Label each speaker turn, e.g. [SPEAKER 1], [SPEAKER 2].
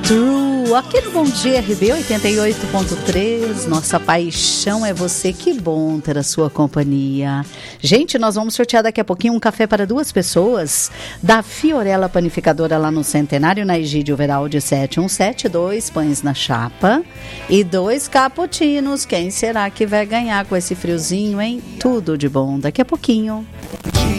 [SPEAKER 1] True, aqui no Bom Dia RB 88.3, nossa paixão é você, que bom ter a sua companhia. Gente, nós vamos sortear daqui a pouquinho um café para 2 pessoas da Fiorella Panificadora lá no Centenário, na Egídio Veraldi 717, 2 pães na chapa e 2 cappuccinos. Quem será que vai ganhar com esse friozinho, hein? Tudo de bom daqui a pouquinho.